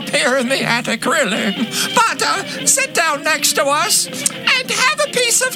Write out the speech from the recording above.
up here in the attic, really. But sit down next to us and have a piece of